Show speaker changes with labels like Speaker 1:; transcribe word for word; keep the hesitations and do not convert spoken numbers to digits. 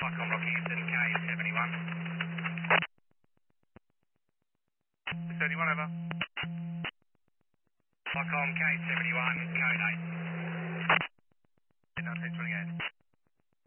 Speaker 1: Icon Rockhampton, K seventy-one.
Speaker 2: seventy-one over.
Speaker 1: Icon K seventy-one, code eight.
Speaker 2: nineteen twenty-eight.